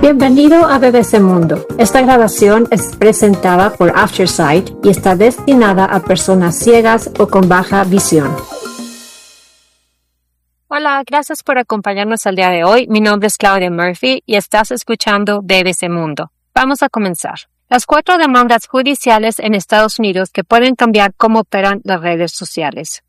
Bienvenido a BBC Mundo. Esta grabación es presentada por Aftersight y está destinada a personas ciegas o con baja visión. Hola, gracias por acompañarnos al día de hoy. Mi nombre es Claudia Murphy y estás escuchando BBC Mundo. Vamos a comenzar. Las 4 demandas judiciales en Estados Unidos que pueden cambiar cómo operan las redes sociales.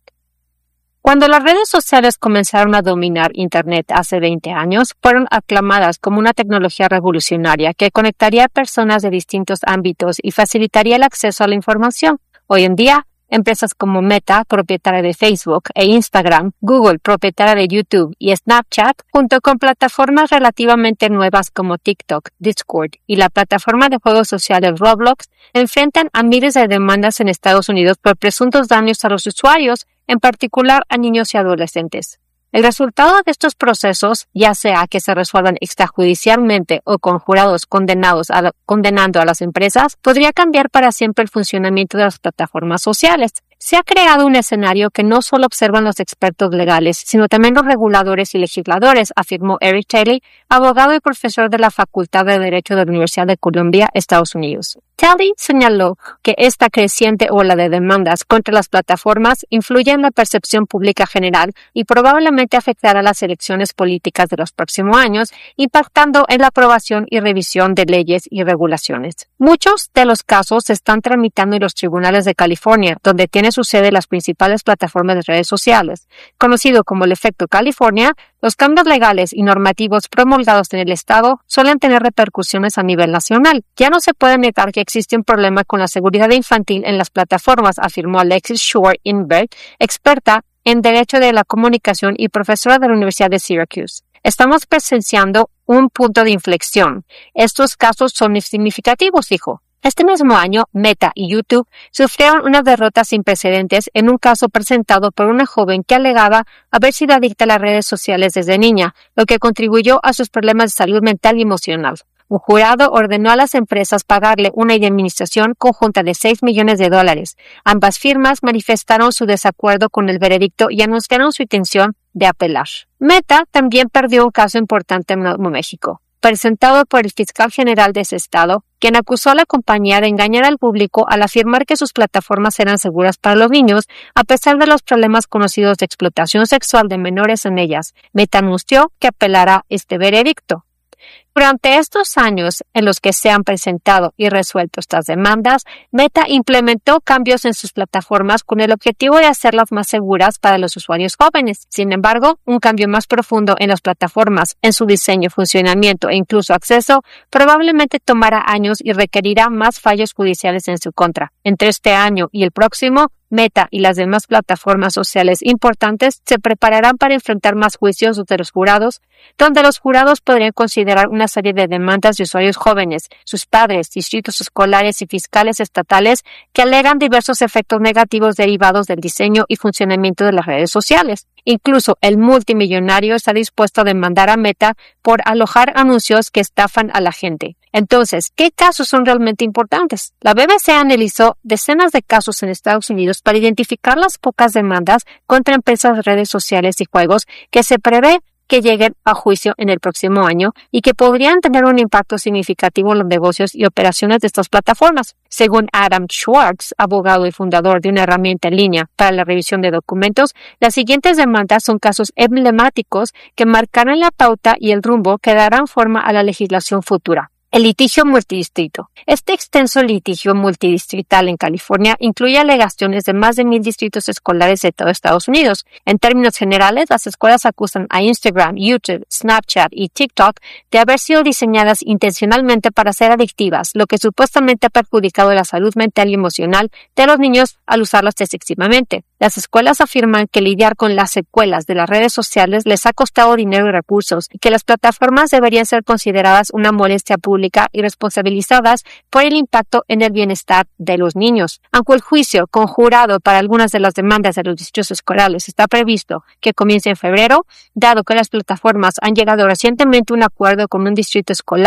Cuando las redes sociales comenzaron a dominar Internet hace 20 años, fueron aclamadas como una tecnología revolucionaria que conectaría a personas de distintos ámbitos y facilitaría el acceso a la información. Hoy en día, empresas como Meta, propietaria de Facebook, e Instagram, Google, propietaria de YouTube, y Snapchat, junto con plataformas relativamente nuevas como TikTok, Discord y la plataforma de juegos sociales Roblox, enfrentan a miles de demandas en Estados Unidos por presuntos daños a los usuarios, en particular a niños y adolescentes. El resultado de estos procesos, ya sea que se resuelvan extrajudicialmente o con jurados condenando a las empresas, podría cambiar para siempre el funcionamiento de las plataformas sociales. Se ha creado un escenario que no solo observan los expertos legales, sino también los reguladores y legisladores, afirmó Eric Talley, abogado y profesor de la Facultad de Derecho de la Universidad de Columbia, Estados Unidos. Talley señaló que esta creciente ola de demandas contra las plataformas influye en la percepción pública general y probablemente afectará las elecciones políticas de los próximos años, impactando en la aprobación y revisión de leyes y regulaciones. Muchos de los casos se están tramitando en los tribunales de California, donde tiene su sede las principales plataformas de redes sociales. Conocido como el efecto California, los cambios legales y normativos promulgados en el estado suelen tener repercusiones a nivel nacional. Ya no se puede negar que existe un problema con la seguridad infantil en las plataformas, afirmó Alexis Shore-Inberg, experta en Derecho de la Comunicación y profesora de la Universidad de Syracuse. Estamos presenciando un punto de inflexión. Estos casos son significativos, dijo. Este mismo año, Meta y YouTube sufrieron una derrota sin precedentes en un caso presentado por una joven que alegaba haber sido adicta a las redes sociales desde niña, lo que contribuyó a sus problemas de salud mental y emocional. Un jurado ordenó a las empresas pagarle una indemnización conjunta de $6 millones. Ambas firmas manifestaron su desacuerdo con el veredicto y anunciaron su intención de apelar. Meta también perdió un caso importante en Nuevo México, presentado por el fiscal general de ese estado, quien acusó a la compañía de engañar al público al afirmar que sus plataformas eran seguras para los niños, a pesar de los problemas conocidos de explotación sexual de menores en ellas. Meta anunció que apelará este veredicto. Durante estos años en los que se han presentado y resuelto estas demandas, Meta implementó cambios en sus plataformas con el objetivo de hacerlas más seguras para los usuarios jóvenes. Sin embargo, un cambio más profundo en las plataformas, en su diseño, funcionamiento e incluso acceso, probablemente tomará años y requerirá más fallos judiciales en su contra. Entre este año y el próximo, Meta y las demás plataformas sociales importantes se prepararán para enfrentar más juicios de los jurados, donde los jurados podrían considerar una serie de demandas de usuarios jóvenes, sus padres, distritos escolares y fiscales estatales que alegan diversos efectos negativos derivados del diseño y funcionamiento de las redes sociales. Incluso el multimillonario está dispuesto a demandar a Meta por alojar anuncios que estafan a la gente. Entonces, ¿qué casos son realmente importantes? La BBC analizó decenas de casos en Estados Unidos para identificar las pocas demandas contra empresas de redes sociales y juegos que se prevé que lleguen a juicio en el próximo año y que podrían tener un impacto significativo en los negocios y operaciones de estas plataformas. Según Adam Schwartz, abogado y fundador de una herramienta en línea para la revisión de documentos, las siguientes demandas son casos emblemáticos que marcarán la pauta y el rumbo que darán forma a la legislación futura. El litigio multidistrito. Este extenso litigio multidistrital en California incluye alegaciones de más de 1,000 distritos escolares de todo Estados Unidos. En términos generales, las escuelas acusan a Instagram, YouTube, Snapchat y TikTok de haber sido diseñadas intencionalmente para ser adictivas, lo que supuestamente ha perjudicado la salud mental y emocional de los niños al usarlas excesivamente. Las escuelas afirman que lidiar con las secuelas de las redes sociales les ha costado dinero y recursos y que las plataformas deberían ser consideradas una molestia pública y responsabilizadas por el impacto en el bienestar de los niños. Aunque el juicio conjurado para algunas de las demandas de los distritos escolares está previsto que comience en febrero, dado que las plataformas han llegado recientemente a un acuerdo con un distrito escolar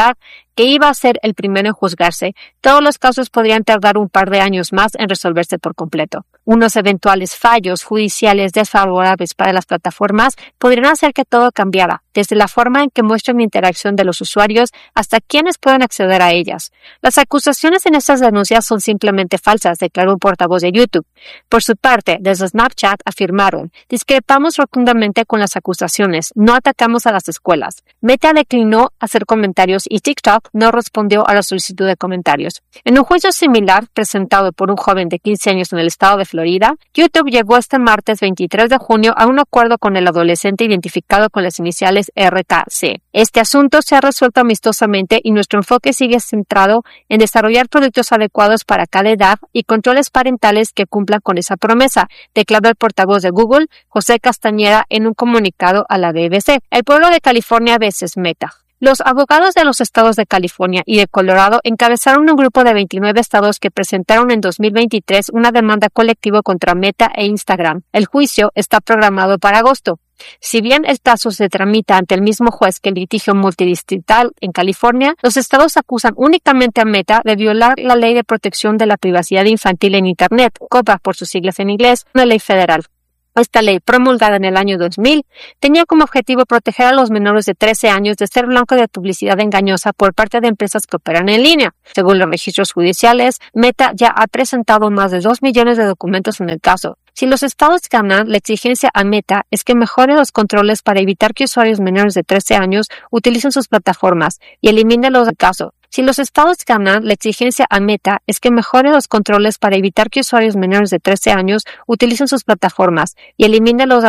que iba a ser el primero en juzgarse, todos los casos podrían tardar un par de años más en resolverse por completo. Unos eventuales fallos judiciales desfavorables para las plataformas podrían hacer que todo cambiara, desde la forma en que muestran la interacción de los usuarios hasta quienes pueden acceder a ellas. Las acusaciones en estas denuncias son simplemente falsas, declaró un portavoz de YouTube. Por su parte, desde Snapchat afirmaron: discrepamos rotundamente con las acusaciones, no atacamos a las escuelas. Meta declinó hacer comentarios y TikTok no respondió a la solicitud de comentarios. En un juicio similar presentado por un joven de 15 años en el estado de Florida, YouTube llegó este martes 23 de junio a un acuerdo con el adolescente identificado con las iniciales RKC. Este asunto se ha resuelto amistosamente y nuestro enfoque sigue centrado en desarrollar productos adecuados para cada edad y controles parentales que cumplan con esa promesa, declaró el portavoz de Google, José Castañeda, en un comunicado a la BBC. El pueblo de California a veces Meta. Los abogados de los estados de California y de Colorado encabezaron un grupo de 29 estados que presentaron en 2023 una demanda colectiva contra Meta e Instagram. El juicio está programado para agosto. Si bien el caso se tramita ante el mismo juez que el litigio multidistrital en California, los estados acusan únicamente a Meta de violar la Ley de Protección de la Privacidad Infantil en Internet, COPPA por sus siglas en inglés, una ley federal. Esta ley, promulgada en el año 2000, tenía como objetivo proteger a los menores de 13 años de ser blanco de publicidad engañosa por parte de empresas que operan en línea. Según los registros judiciales, Meta ya ha presentado más de 2 millones de documentos en el caso. Si los estados ganan, la exigencia a Meta es que mejore los controles para evitar que usuarios menores de 13 años utilicen sus plataformas y elimine los del caso. Si los estados ganan, la exigencia a Meta es que mejore los controles para evitar que usuarios menores de 13 años utilicen sus plataformas y elimine los